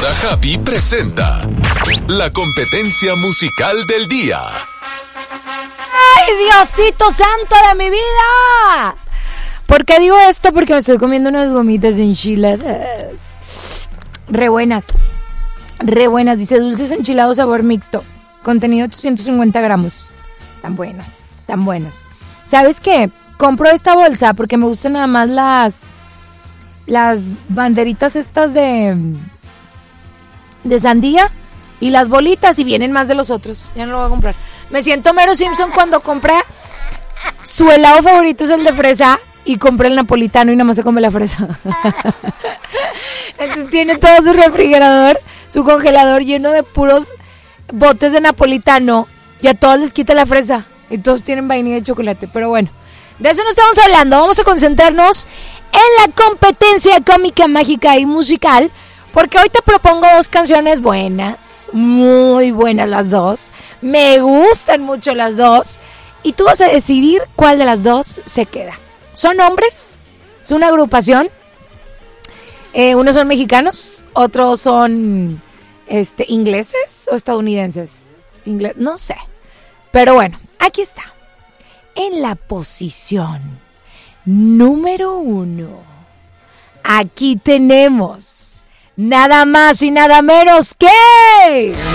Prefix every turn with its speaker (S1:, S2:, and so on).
S1: Hora Happy presenta la competencia musical del día.
S2: ¡Ay, Diosito santo de mi vida! ¿Por qué digo esto? Porque me estoy comiendo unas gomitas enchiladas. Re buenas. Dice dulces enchilados sabor mixto. Contenido 850 gramos. Tan buenas. ¿Sabes qué? Compro esta bolsa porque me gustan nada más las banderitas estas de sandía y las bolitas, y vienen más de los otros. Ya no lo voy a comprar. Me siento Mero Simpson cuando compré su helado favorito, es el de fresa, y compré el napolitano y nada más se come la fresa. Entonces tiene todo su refrigerador, su congelador lleno de puros botes de napolitano, y a todos les quita la fresa y todos tienen vainilla y chocolate. Pero bueno, de eso no estamos hablando. Vamos a concentrarnos en la competencia cómica, mágica y musical, porque hoy te propongo dos canciones buenas, muy buenas las dos. Me gustan mucho las dos, y tú vas a decidir cuál de las dos se queda. Son hombres, es una agrupación. Unos son mexicanos, otros son ingleses o estadounidenses. No sé. Pero bueno, aquí está. En la posición número 1, aquí tenemos nada más y nada menos que